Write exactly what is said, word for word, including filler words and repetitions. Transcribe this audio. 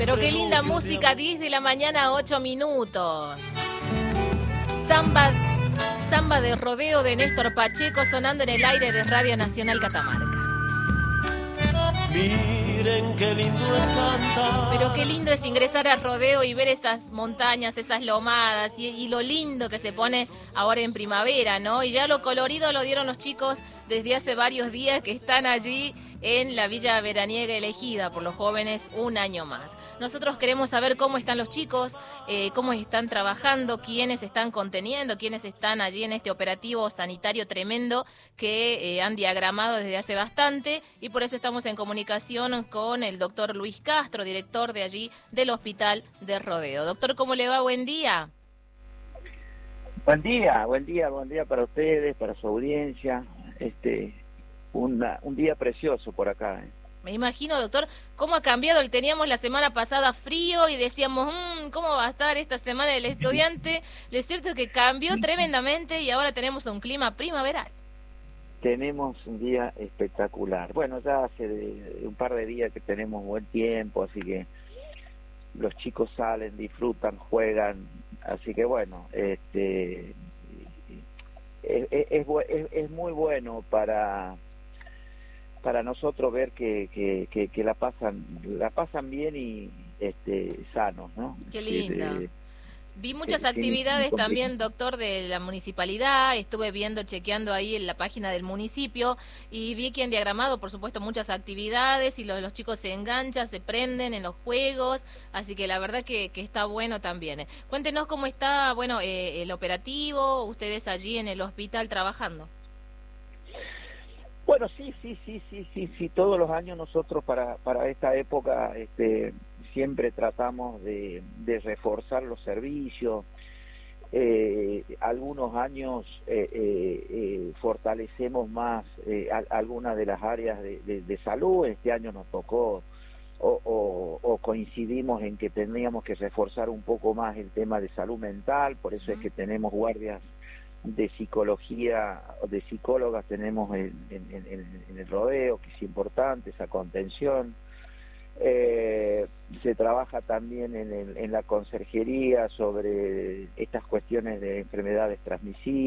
Pero qué linda música, diez de la mañana, ocho minutos. Samba, samba de rodeo de Néstor Pacheco sonando en el aire de Radio Nacional Catamarca. Miren qué lindo es cantar. Pero qué lindo es ingresar al rodeo y ver esas montañas, esas lomadas y, y lo lindo que se pone ahora en primavera, ¿no? Y ya lo colorido lo dieron los chicos desde hace varios días que están allí en la Villa Veraniega elegida por los jóvenes un año más. Nosotros queremos saber cómo están los chicos, eh, cómo están trabajando, quiénes están conteniendo, quiénes están allí en este operativo sanitario tremendo que eh, han diagramado desde hace bastante, y por eso estamos en comunicación con el doctor Luis Castro, director de allí del Hospital de Rodeo. Doctor, ¿cómo le va? Buen día. Buen día, buen día, buen día para ustedes, para su audiencia. Este, una, un día precioso por acá. ¿eh? Me imagino, doctor, cómo ha cambiado. Teníamos la semana pasada frío y decíamos, mmm, ¿cómo va a estar esta semana del estudiante? Lo es cierto que cambió tremendamente y ahora tenemos un clima primaveral. Tenemos un día espectacular. Bueno, ya hace de, un par de días que tenemos buen tiempo, así que los chicos salen, disfrutan, juegan, así que bueno, este es, es, es, es muy bueno para para nosotros ver que, que, que, que la pasan la pasan bien y este sanos, ¿no? Qué linda. De, Vi muchas que, actividades que también, doctor, de la municipalidad. Estuve viendo, chequeando ahí en la página del municipio y vi que han diagramado, por supuesto, muchas actividades y los, los chicos se enganchan, se prenden en los juegos, así que la verdad que, que está bueno también. Cuéntenos cómo está, bueno, eh, el operativo, ustedes allí en el hospital trabajando. Bueno, sí, sí, sí, sí, sí, sí. Todos los años nosotros para para esta época, este, siempre tratamos de, de reforzar los servicios. Eh, algunos años eh, eh, eh, fortalecemos más eh, a, algunas de las áreas de, de, de salud. Este año nos tocó o, o, o coincidimos en que teníamos que reforzar un poco más el tema de salud mental. Por eso es que tenemos guardias de psicología, de psicólogas tenemos en, en, en, en el rodeo, que es importante, esa contención. Eh, se trabaja también en, el, en la conserjería sobre estas cuestiones de enfermedades transmisibles.